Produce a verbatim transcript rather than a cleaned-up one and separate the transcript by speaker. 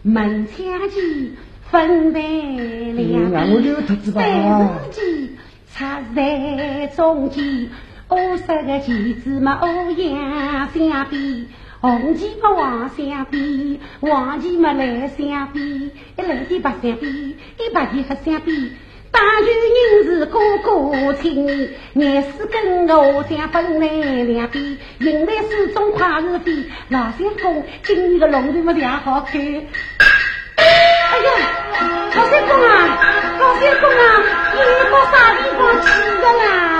Speaker 1: 门前鸡分为两边，三只鸡插在中间，五十个鸡子嘛欧阳相比，红鸡嘛黄相比，黄鸡嘛蓝相比，一蓝的白相比，一白的黑相比。大举人是个个亲，眼屎跟我相分来两边，迎来始终快日飞，老相公今年的龙头么也好看。哎呀，老相公啊，老相公啊，你到啥地方去的啦？